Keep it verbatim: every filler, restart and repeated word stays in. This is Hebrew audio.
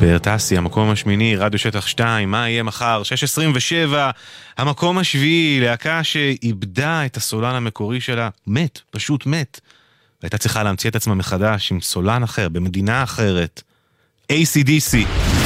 פרטסי, המקום השמיני, רדיו שטח שתיים, מה יהיה מחר? שש עשרים ושבע, המקום השביעי, להקה שאיבדה את הסולן המקורי שלה, מת, פשוט מת. והייתה צריכה להמציא את עצמה מחדש עם סולן אחר, במדינה אחרת. איי סי די סי.